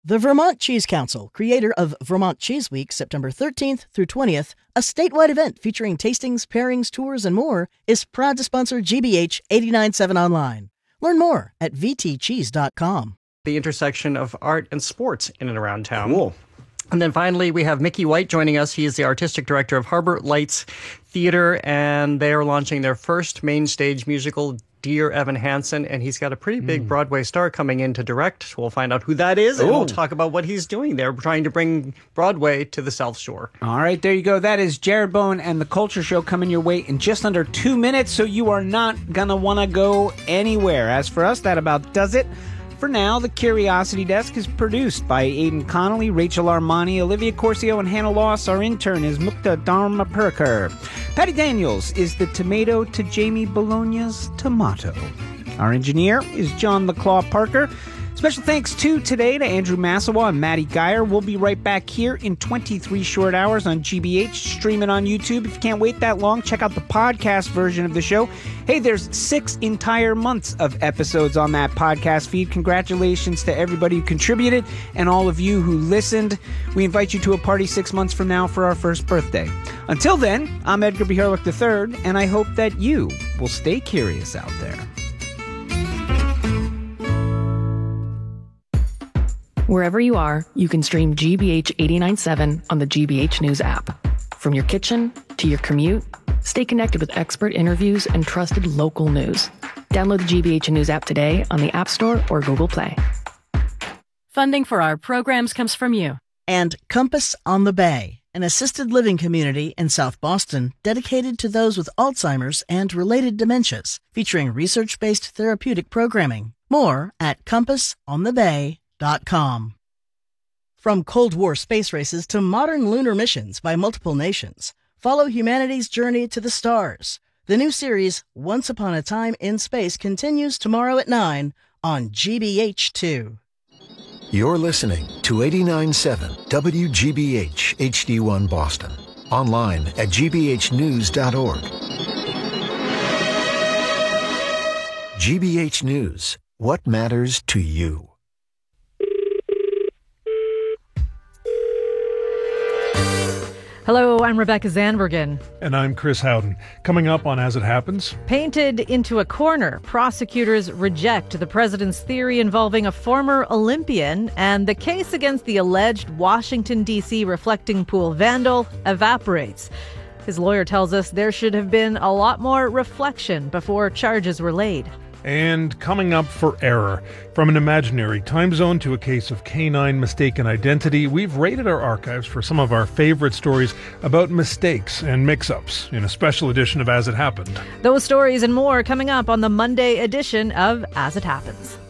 The Vermont Cheese Council, creator of Vermont Cheese Week, September 13th through 20th, a statewide event featuring tastings, pairings, tours, and more, is proud to sponsor GBH 89.7 Online. Learn more at vtcheese.com. The intersection of art and sports in and around town. Cool. And then finally, we have Mickey White joining us. He is the artistic director of Harbor Lights Theater, and they are launching their first main stage musical, Dear Evan Hansen, and he's got a pretty big Broadway star coming in to direct. We'll find out who that is, and we'll talk about what he's doing there, trying to bring Broadway to the South Shore. All right, there you go. That is Jared Bowen and The Culture Show coming your way in just under 2 minutes, so you are not going to want to go anywhere. As for us, that about does it. For now, the Curiosity Desk is produced by Aidan Connolly, Rachel Armani, Olivia Corcio, and Hannah Loss. Our intern is Mukta Dharmapurkar. Patty Daniels is the tomato to Jamie Bologna's tomato. Our engineer is John LaClaw Parker. Special thanks today to Andrew Massawa and Maddie Geyer. We'll be right back here in 23 short hours on GBH. Stream it on YouTube. If you can't wait that long, check out the podcast version of the show. Hey, there's 6 entire months of episodes on that podcast feed. Congratulations to everybody who contributed and all of you who listened. We invite you to a party 6 months from now for our first birthday. Until then, I'm Edgar B. Herlick III, and I hope that you will stay curious out there. Wherever you are, you can stream GBH 89.7 on the GBH News app. From your kitchen to your commute, stay connected with expert interviews and trusted local news. Download the GBH News app today on the App Store or Google Play. Funding for our programs comes from you. And Compass on the Bay, an assisted living community in South Boston dedicated to those with Alzheimer's and related dementias, featuring research-based therapeutic programming. More at compassonthebay.com. From Cold War space races to modern lunar missions by multiple nations, follow humanity's journey to the stars. The new series, Once Upon a Time in Space, continues tomorrow at 9 on GBH2. You're listening to 89.7 WGBH HD1 Boston. Online at gbhnews.org. GBH News. What matters to you? Hello, I'm Rebecca Zandbergen. And I'm Chris Howden. Coming up on As It Happens. Painted into a corner, prosecutors reject the president's theory involving a former Olympian, and the case against the alleged Washington, D.C. reflecting pool vandal evaporates. His lawyer tells us there should have been a lot more reflection before charges were laid. And coming up for Error. From an imaginary time zone to a case of canine mistaken identity, we've raided our archives for some of our favorite stories about mistakes and mix-ups in a special edition of As It Happened. Those stories and more coming up on the Monday edition of As It Happens.